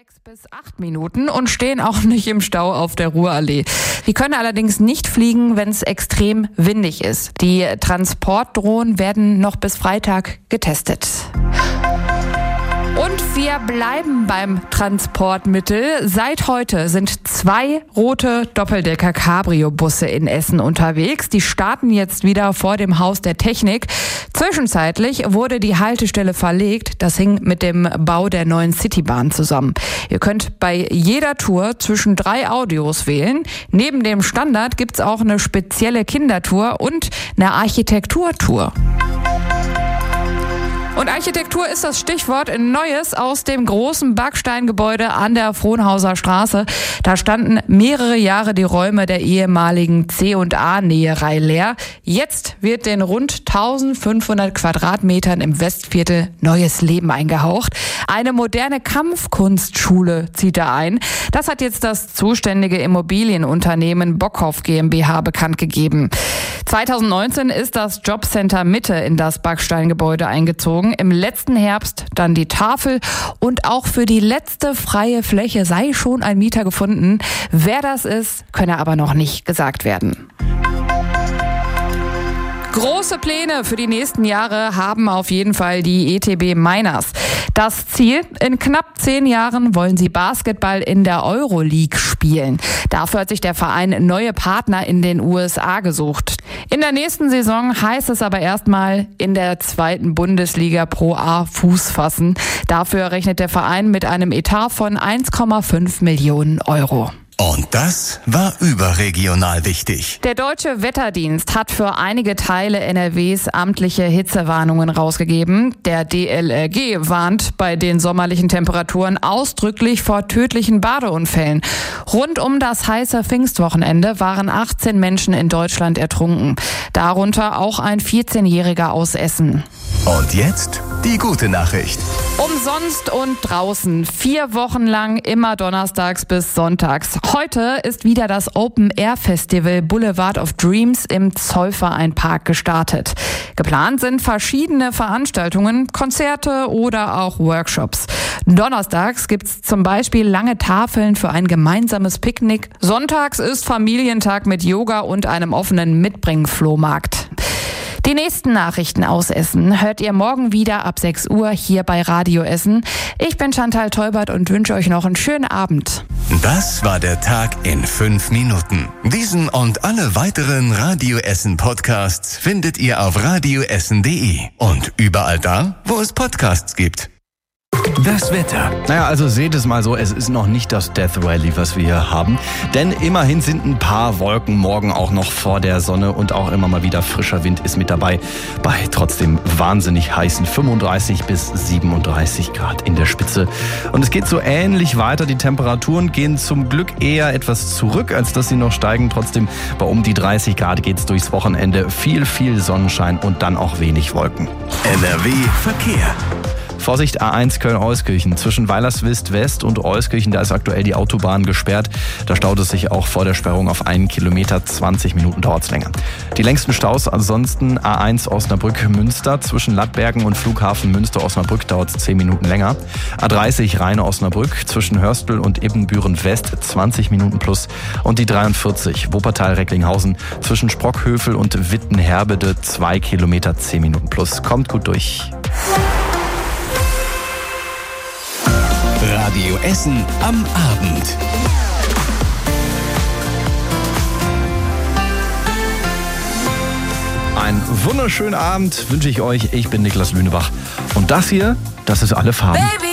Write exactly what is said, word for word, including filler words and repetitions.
sechs bis acht Minuten und stehen auch nicht im Stau auf der Ruhrallee. Die können allerdings nicht fliegen, wenn es extrem windig ist. Die Transportdrohnen werden noch bis Freitag getestet. Und wir bleiben beim Transportmittel. Seit heute sind zwei rote Doppeldecker-Cabrio-Busse in Essen unterwegs. Die starten jetzt wieder vor dem Haus der Technik. Zwischenzeitlich wurde die Haltestelle verlegt. Das hing mit dem Bau der neuen Citybahn zusammen. Ihr könnt bei jeder Tour zwischen drei Audios wählen. Neben dem Standard gibt's auch eine spezielle Kindertour und eine Architekturtour. Und Architektur ist das Stichwort. Neues aus dem großen Backsteingebäude an der Frohnhauser Straße. Da standen mehrere Jahre die Räume der ehemaligen C und A-Näherei leer. Jetzt wird den rund eintausendfünfhundert Quadratmetern im Westviertel neues Leben eingehaucht. Eine moderne Kampfkunstschule zieht da ein. Das hat jetzt das zuständige Immobilienunternehmen Bockhoff GmbH bekannt gegeben. zweitausendneunzehn ist das Jobcenter Mitte in das Backsteingebäude eingezogen. Im letzten Herbst dann die Tafel und auch für die letzte freie Fläche sei schon ein Mieter gefunden. Wer das ist, könne aber noch nicht gesagt werden. Große Pläne für die nächsten Jahre haben auf jeden Fall die E T B Miners. Das Ziel, in knapp zehn Jahren wollen sie Basketball in der Euroleague spielen. Dafür hat sich der Verein neue Partner in den U S A gesucht. In der nächsten Saison heißt es aber erstmal in der zweiten Bundesliga Pro A Fuß fassen. Dafür rechnet der Verein mit einem Etat von eins Komma fünf Millionen Euro. Und das war überregional wichtig. Der Deutsche Wetterdienst hat für einige Teile N R Ws amtliche Hitzewarnungen rausgegeben. Der D L R G warnt bei den sommerlichen Temperaturen ausdrücklich vor tödlichen Badeunfällen. Rund um das heiße Pfingstwochenende waren achtzehn Menschen in Deutschland ertrunken. Darunter auch ein vierzehnjähriger aus Essen. Und jetzt die gute Nachricht. Umsonst und draußen. Vier Wochen lang immer donnerstags bis sonntags. Heute ist wieder das Open-Air-Festival Boulevard of Dreams im Zollverein-Park gestartet. Geplant sind verschiedene Veranstaltungen, Konzerte oder auch Workshops. Donnerstags gibt's zum Beispiel lange Tafeln für ein gemeinsames Picknick. Sonntags ist Familientag mit Yoga und einem offenen Mitbring-Flohmarkt. Die nächsten Nachrichten aus Essen hört ihr morgen wieder ab sechs Uhr hier bei Radio Essen. Ich bin Chantal Teubert und wünsche euch noch einen schönen Abend. Das war der Tag in fünf Minuten. Diesen und alle weiteren Radio Essen Podcasts findet ihr auf radioessen punkt de und überall da, wo es Podcasts gibt. Das Wetter. Naja, also seht es mal so, es ist noch nicht das Death Valley, was wir hier haben. Denn immerhin sind ein paar Wolken morgen auch noch vor der Sonne und auch immer mal wieder frischer Wind ist mit dabei. Bei trotzdem wahnsinnig heißen fünfunddreißig bis siebenunddreißig Grad in der Spitze. Und es geht so ähnlich weiter. Die Temperaturen gehen zum Glück eher etwas zurück, als dass sie noch steigen. Trotzdem bei um die dreißig Grad geht es durchs Wochenende. Viel, viel Sonnenschein und dann auch wenig Wolken. N R W Verkehr. Vorsicht, A eins Köln-Euskirchen. Zwischen Weilerswist West und Euskirchen, da ist aktuell die Autobahn gesperrt. Da staut es sich auch vor der Sperrung auf einen Kilometer. zwanzig Minuten dauert es länger. Die längsten Staus ansonsten A eins Osnabrück-Münster. Zwischen Lattbergen und Flughafen Münster-Osnabrück dauert es zehn Minuten länger. A dreißig Rheine-Osnabrück. Zwischen Hörstel und Ibbenbüren-West zwanzig Minuten plus. Und die dreiundvierzig Wuppertal-Recklinghausen. Zwischen Sprockhövel und Wittenherbede zwei Kilometer zehn Minuten plus. Kommt gut durch. Radio Essen am Abend. Einen wunderschönen Abend wünsche ich euch. Ich bin Niklas Lünebach. Und das hier, das ist alle Farben. Baby.